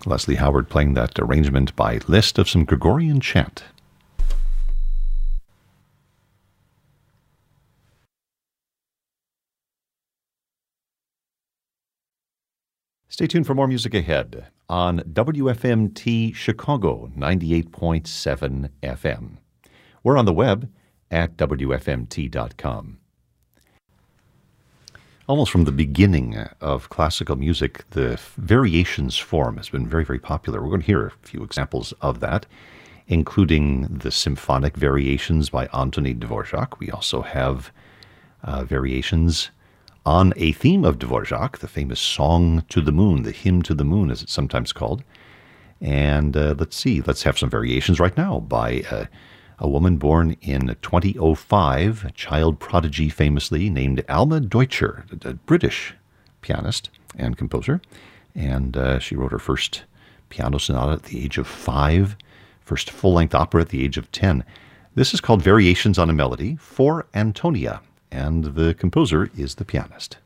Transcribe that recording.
Leslie Howard playing that arrangement by Liszt of some Gregorian chant. Stay tuned for more music ahead on WFMT Chicago 98.7 FM. We're on the web at WFMT.com. Almost from the beginning of classical music, the variations form has been very, very popular. We're going to hear a few examples of that, including the symphonic variations by Anthony Dvorak. We also have variations on a theme of Dvorak, the famous Song to the Moon, the Hymn to the Moon, as it's sometimes called. And let's have some variations right now by a woman born in 2005, a child prodigy famously named Alma Deutscher, a British pianist and composer. And she wrote her first piano sonata at the age of 5, first full-length opera at the age of 10. This is called Variations on a Melody for Antonia, and the composer is the pianist.